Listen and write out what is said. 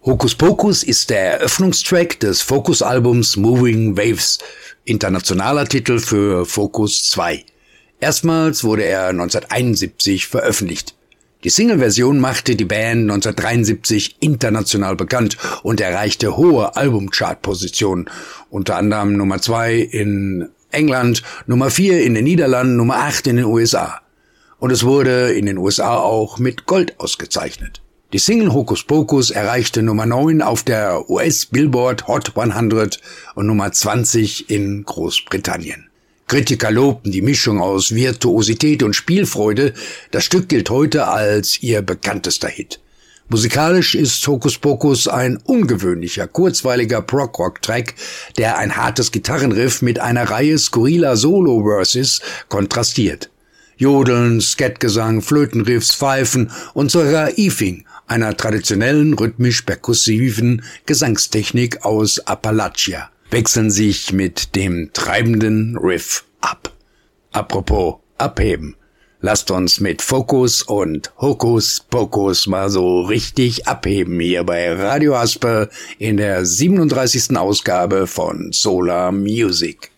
Hokus Pokus ist der Eröffnungstrack des Focus-Albums Moving Waves, internationaler Titel für Focus 2. Erstmals wurde er 1971 veröffentlicht. Die Single-Version machte die Band 1973 international bekannt und erreichte hohe Albumchart-Positionen, unter anderem Nummer 2 in England, Nummer 4 in den Niederlanden, Nummer 8 in den USA. Und es wurde in den USA auch mit Gold ausgezeichnet. Die Single Hokus Pokus erreichte Nummer 9 auf der US Billboard Hot 100 und Nummer 20 in Großbritannien. Kritiker lobten die Mischung aus Virtuosität und Spielfreude. Das Stück gilt heute als ihr bekanntester Hit. Musikalisch ist Hokus Pokus ein ungewöhnlicher, kurzweiliger Prog-Rock-Track, der ein hartes Gitarrenriff mit einer Reihe skurriler Solo-Verses kontrastiert. Jodeln, Skatgesang, Flötenriffs, Pfeifen und sogar Eefing, einer traditionellen rhythmisch-perkussiven Gesangstechnik aus Appalachia, wechseln sich mit dem treibenden Riff ab. Apropos abheben. Lasst uns mit Focus und Hokus Pokus mal so richtig abheben hier bei Radio Asper in der 37. Ausgabe von Solar Music.